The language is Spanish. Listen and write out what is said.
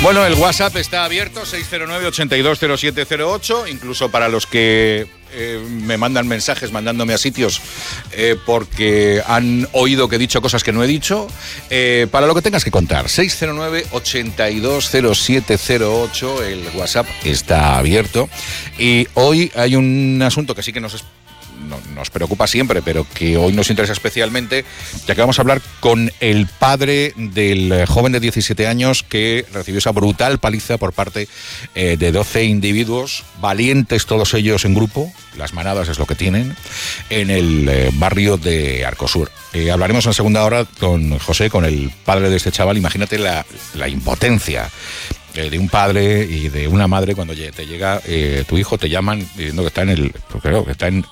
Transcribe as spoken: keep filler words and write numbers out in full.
Bueno, el WhatsApp está abierto, seis cero nueve, ocho dos cero siete cero ocho, incluso para los que eh, me mandan mensajes mandándome a sitios eh, porque han oído que he dicho cosas que no he dicho, eh, para lo que tengas que contar, seis cero nueve, ocho dos cero siete cero ocho, el WhatsApp está abierto. Y hoy hay un asunto que sí que nos es No, nos preocupa siempre, pero que hoy nos interesa especialmente, ya que vamos a hablar con el padre del joven de diecisiete años que recibió esa brutal paliza por parte eh, de doce individuos, valientes todos ellos en grupo, las manadas es lo que tienen, en el eh, barrio de Arcosur. Eh, hablaremos en la segunda hora con José, con el padre de este chaval. Imagínate la, la impotencia Eh, de un padre y de una madre cuando te llega eh, tu hijo, te llaman diciendo que está en el, creo que está en,